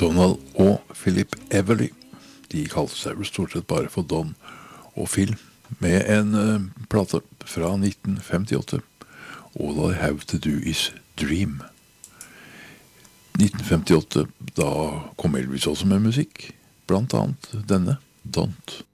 Donald og Philip Everly. De kalte seg vel stort sett bare for Don og Phil, med en plate fra 1958. All I Have To Do Is Dream. 1958, da kom Elvis også med musikk, blant annet denne, Don't.